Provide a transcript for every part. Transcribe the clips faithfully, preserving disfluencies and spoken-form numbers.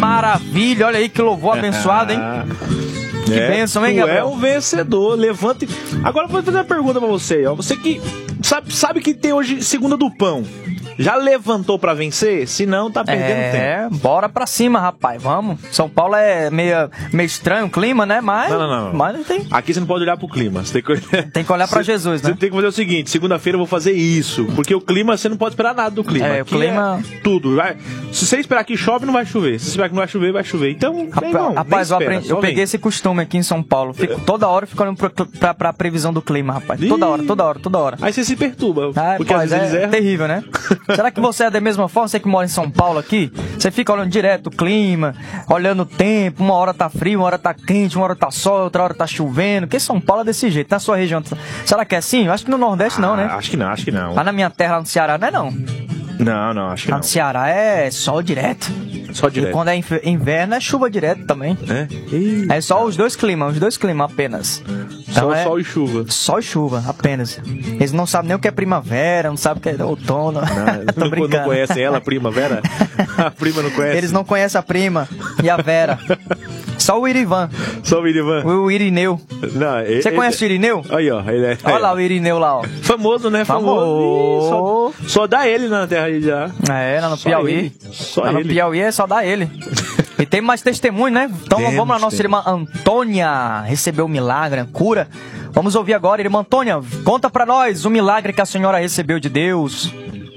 maravilha, olha aí que louvor abençoado, hein? Que é, bênção, hein, tu Gabriel? é um vencedor, levanta. Agora eu vou fazer uma pergunta pra você, ó. Você que sabe, sabe que tem hoje segunda do pão. Já levantou pra vencer? Se não, tá perdendo é, tempo. É, bora pra cima, rapaz, vamos. São Paulo é meio, meio estranho o clima, né? Mas não, não, não. Mas não tem. Aqui você não pode olhar pro clima. Você tem que olhar, tem que olhar pra você, Jesus, né? Você tem que fazer o seguinte, segunda-feira eu vou fazer isso. Porque o clima, você não pode esperar nada do clima. É, aqui o clima... é tudo. Vai, se você esperar que chove, não vai chover. Se você esperar que não vai chover, vai chover. Então, Rap irmão, rapaz, eu, espera, aprendi, eu peguei esse costume aqui em São Paulo. Fico, toda hora eu fico olhando pra, pra, pra previsão do clima, rapaz. Ih. Toda hora, toda hora, toda hora. Aí você se perturba. Ah, porque rapaz, às vezes é eles erram. terrível, né? Será que você é da mesma forma? Você que mora em São Paulo aqui, você fica olhando direto o clima, olhando o tempo, uma hora tá frio, uma hora tá quente, uma hora tá sol, outra hora tá chovendo. Porque São Paulo é desse jeito, na sua região. Será que é assim? Eu acho que no Nordeste ah, não, né? Acho que não, acho que não. Lá na minha terra, lá no Ceará, não é não. Não, não, acho que lá não. no Ceará é sol direto. Só direto. E quando é inverno é chuva direto também. É? É só os dois climas, os dois climas apenas. Então só é sol e chuva. Sol e chuva, apenas. Eles não sabem nem o que é primavera, não sabem o que é outono. Não, Tô não, brincando. Não conhecem ela, a primavera? A prima não conhece? Eles não conhecem a prima e a Vera. Só o Irivan. Só o Irivan? O Irineu. Não, ele, Você conhece ele... o Irineu? Aí, ó. Ele é... Olha lá o Irineu lá, ó. Famoso, né? Famoso. Famoso. Só, só dá ele na terra aí já. É, lá no só Piauí. Ele. Só lá ele. no Piauí é só dá ele. E tem mais testemunho, né? Então temos, vamos lá, nossa temos. irmã Antônia recebeu o milagre, a cura. Vamos ouvir agora, irmã Antônia, conta pra nós o milagre que a senhora recebeu de Deus.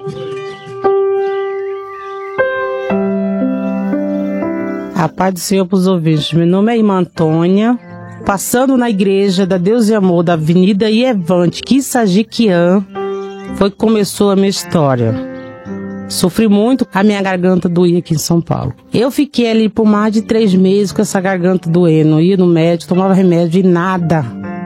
A paz do Senhor para os ouvintes. Meu nome é irmã Antônia, passando na igreja da Deus e Amor da Avenida Ievante, Quissajiquian, foi que começou a minha história. Sofri muito, a minha garganta doía aqui em São Paulo. Eu fiquei ali por mais de três meses com essa garganta doendo. Ia no médico, tomava remédio e nada.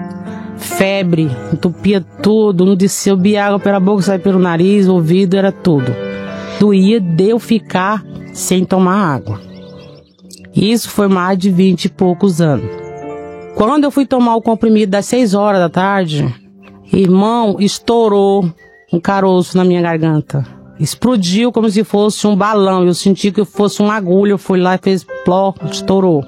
Febre, entupia tudo, não descia, eu bebia água pela boca, saía pelo nariz, ouvido, era tudo. Doía de eu ficar sem tomar água. Isso foi mais de vinte e poucos anos. Quando eu fui tomar o comprimido das seis horas da tarde, irmão, estourou um caroço na minha garganta. Explodiu como se fosse um balão. Eu senti que fosse uma agulha. Eu fui lá e fez pló, estourou.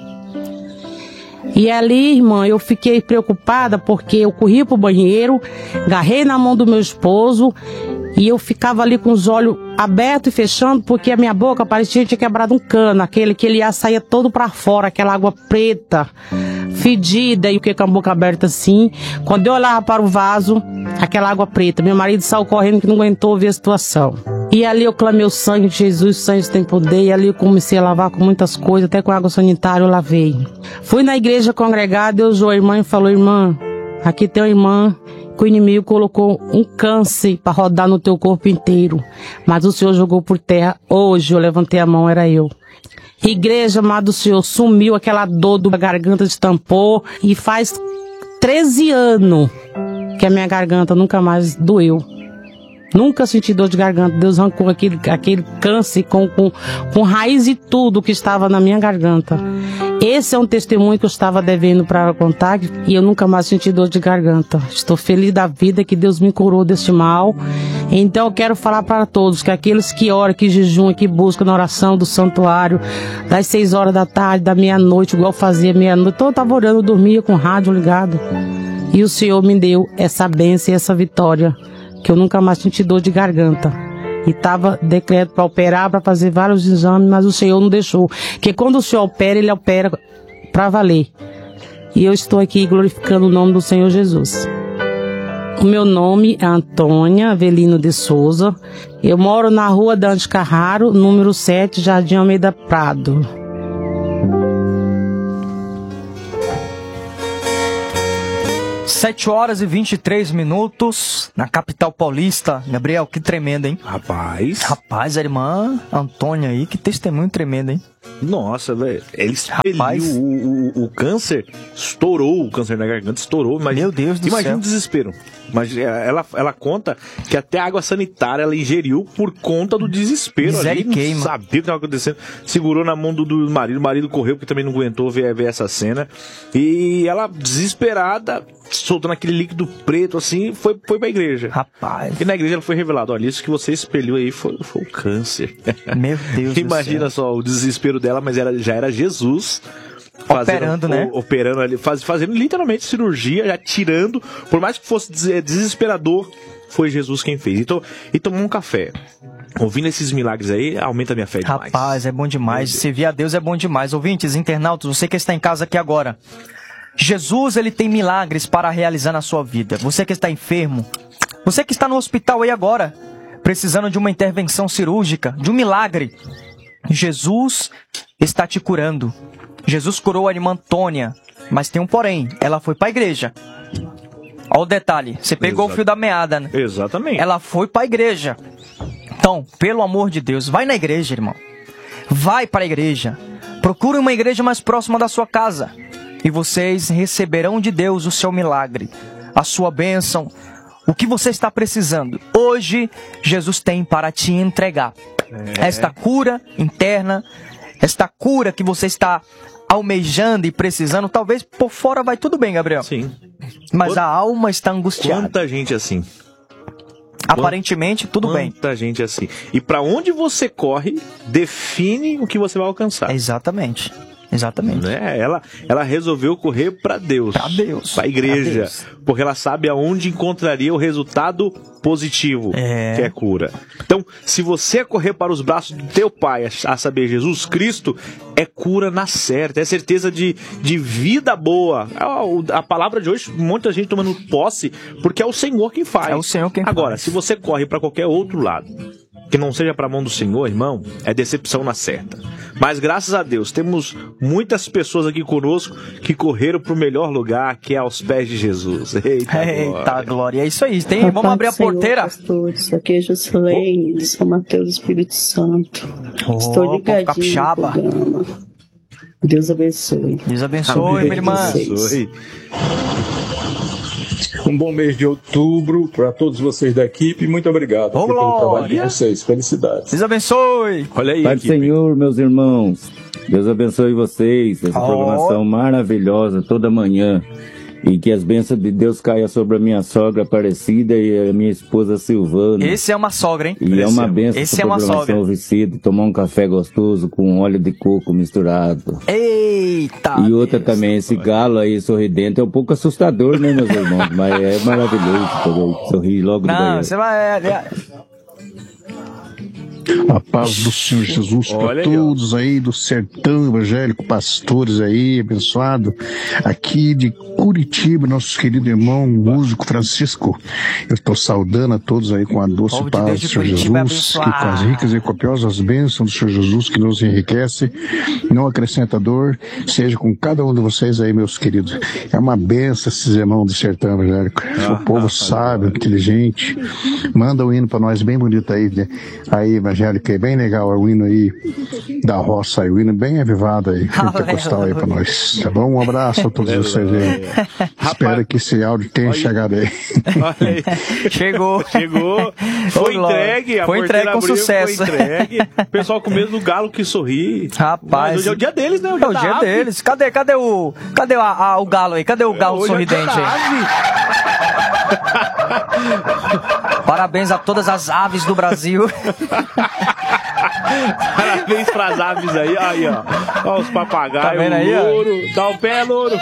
E ali, irmã, eu fiquei preocupada porque eu corri pro banheiro, agarrei na mão do meu esposo e eu ficava ali com os olhos abertos e fechando porque a minha boca parecia que tinha quebrado um cano, aquele que ele ia sair todo pra fora, aquela água preta, fedida, e o que com a boca aberta assim. Quando eu olhava para o vaso, aquela água preta, meu marido saiu correndo que não aguentou ver a situação. E ali eu clamei o sangue de Jesus, o sangue tem poder, e ali eu comecei a lavar com muitas coisas, até com água sanitária eu lavei. Fui na igreja congregada, Deus usou a irmã e falou: irmã, aqui tem uma irmã que o inimigo colocou um câncer para rodar no teu corpo inteiro, mas o Senhor jogou por terra. Hoje eu levantei a mão, era eu. Igreja, amado Senhor, sumiu aquela dor da garganta de tampor, e faz treze anos que a minha garganta nunca mais doeu. Nunca senti dor de garganta. Deus arrancou aquele, aquele câncer com, com, com raiz e tudo que estava na minha garganta. Esse é um testemunho que eu estava devendo para contar, e eu nunca mais senti dor de garganta. Estou feliz da vida que Deus me curou deste mal. Então eu quero falar para todos que aqueles que oram, que jejuam, que buscam na oração do santuário, das seis horas da tarde, da meia-noite, igual fazia meia-noite, então eu estava orando, eu dormia com o rádio ligado. E o Senhor me deu essa bênção e essa vitória, que eu nunca mais senti dor de garganta. E estava decreto para operar, para fazer vários exames, mas o Senhor não deixou. Porque quando o Senhor opera, Ele opera para valer. E eu estou aqui glorificando o nome do Senhor Jesus. O meu nome é Antônia Avelino de Souza. Eu moro na rua Dante Carraro, número sete, Jardim Almeida Prado. sete horas e vinte e três minutos na capital paulista. Gabriel, que tremendo, hein? Rapaz. Rapaz, a irmã Antônia aí, que testemunho tremendo, hein? Nossa, velho. Ele expeliu o, o, o câncer, estourou o câncer na garganta, estourou. Mas meu Deus do imagina céu. o desespero. Mas ela, ela conta que até a água sanitária ela ingeriu por conta do desespero ali. Não sabia o que estava acontecendo. Segurou na mão do, do marido. O marido correu porque também não aguentou ver, ver essa cena. E ela, desesperada, soltando aquele líquido preto assim, foi, foi pra igreja. Rapaz. E na igreja ela foi revelada: olha, isso que você expeliu aí foi, foi o câncer. Meu Deus do céu. Imagina só o desespero desespero dela, mas era, já era Jesus operando, fazendo, né? O, operando ali, faz, fazendo literalmente cirurgia, já tirando, por mais que fosse desesperador, foi Jesus quem fez. Então, e tomou um café. Ouvindo esses milagres aí, aumenta a minha fé demais. Rapaz, é bom demais. Servir a Deus é bom demais. Ouvintes, internautas, você que está em casa aqui agora, Jesus, ele tem milagres para realizar na sua vida. Você que está enfermo, você que está no hospital aí agora, precisando de uma intervenção cirúrgica, de um milagre, Jesus está te curando. Jesus curou a irmã Antônia, mas tem um porém, ela foi para a igreja. Olha o detalhe, você pegou Exato. o fio da meada, né? Exatamente. Ela foi para a igreja. Então, pelo amor de Deus, vai na igreja, irmão. Vai para a igreja. Procure uma igreja mais próxima da sua casa. E vocês receberão de Deus o seu milagre, a sua bênção, o que você está precisando. Hoje, Jesus tem para te entregar é. esta cura interna, esta cura que você está almejando e precisando. Talvez por fora vai tudo bem, Gabriel. Sim. Mas a alma está angustiada. Quanta gente assim. Aparentemente, tudo Quanta bem. Muita gente assim. E para onde você corre, define o que você vai alcançar. Exatamente. Exatamente. Né? Ela, ela resolveu correr para Deus. Para Deus. Para a igreja. Deus. Porque ela sabe aonde encontraria o resultado positivo, é. que é cura. Então, se você correr para os braços do teu Pai, a saber, Jesus Cristo, é cura na certa, é certeza de, de vida boa. A, a palavra de hoje, muita gente tomando posse, porque é o Senhor quem faz. É o Senhor quem Agora, faz. se você corre para qualquer outro lado, que não seja para a mão do Senhor, irmão, é decepção na certa. Mas graças a Deus, temos muitas pessoas aqui conosco que correram para o melhor lugar, que é aos pés de Jesus. Eita, Eita glória. glória. É isso aí. Tem, vamos abrir a porteira. Pastores, aqui é Jocelene, de São Mateus, Espírito Santo. Oh, Estou ligadinho capixaba. no programa. Deus abençoe. Deus abençoe, minha irmã. Abençoe. Um bom mês de outubro para todos vocês da equipe. Muito obrigado oh, pelo trabalho de vocês. Felicidades. Deus abençoe. Olha aí, Pai do Senhor, meus irmãos. Deus abençoe vocês. Essa oh. programação maravilhosa toda manhã. E que as bênçãos de Deus caiam sobre a minha sogra Aparecida e a minha esposa Silvana. Esse é uma sogra, hein? E Esse é uma bênção Esse essa é uma programação oferecida. Tomar um café gostoso com óleo de coco misturado. Eita! E outra Deus também, esse galo aí sorridente é um pouco assustador, né, meus irmãos? Mas é maravilhoso sorrir logo de manhã. Não, você vai... É, A paz do Senhor Jesus para todos aí do sertão evangélico, pastores aí, abençoado. Aqui de Curitiba, nosso querido irmão músico Francisco. Eu estou saudando a todos aí com a doce Povo de paz Deus do de Senhor Curitiba Jesus, que com abençoado. as ricas e copiosas bênçãos do Senhor Jesus que nos enriquece, não acrescenta dor, seja com cada um de vocês aí, meus queridos. É uma benção esses irmãos do sertão evangélico. Ah, o povo ah, sábio, inteligente. Manda um hino para nós bem bonito aí, né? Aí, evangélico, é bem legal o hino aí da roça, aí, o hino bem avivado aí, pentecostal aí pra nós, tá bom? Um abraço a todos vocês aí. Espero que esse áudio tenha chegado aí. Chegou. Chegou. Foi entregue. A foi entregue com abriu, sucesso. Foi entregue. O pessoal com medo do galo que sorri. Rapaz. Mas hoje é o dia deles, né? O dia, é o dia ave. deles. Cadê, cadê o. Cadê a, a, o galo aí? Cadê o galo hoje sorridente é aí? Parabéns a todas as aves do Brasil. Parabéns pras aves aí. Aí, ó. Ó os papagaios. Tá vendo aí, o ó? louro. Dá o pé, louro.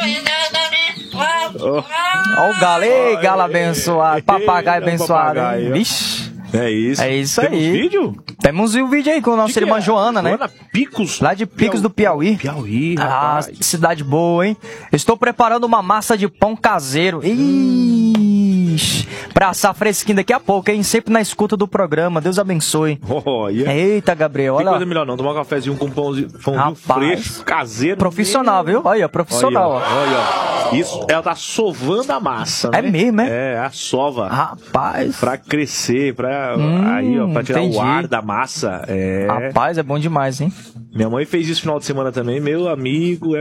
Ó oh. o galo. Ei, galo abençoado. Papagaio abençoado. Papagaio. Vixe. É isso. É isso Temos aí. vídeo? Temos um vídeo aí com a nossa irmã é? Joana, né? Joana Picos. Lá de Picos do Piauí. Piauí, Ah, rapaz. cidade boa, hein? Estou preparando uma massa de pão caseiro. Ixi, pra assar fresquinho daqui a pouco, hein? Sempre na escuta do programa. Deus abençoe. Olha. Eita, Gabriel, Tem olha. coisa melhor não, tomar um cafezinho com pãozinho, pãozinho Rapaz. fresco, caseiro. Profissional, viu? Olha, profissional, ó. Olha, ó. Olha, isso, ela tá sovando a massa, É né? mesmo, é? É, a sova. Rapaz. Pra crescer, pra, Hum, aí, ó, pra tirar entendi. o ar da massa. É. Rapaz, é bom demais, hein? Minha mãe fez isso no final de semana também, meu amigo.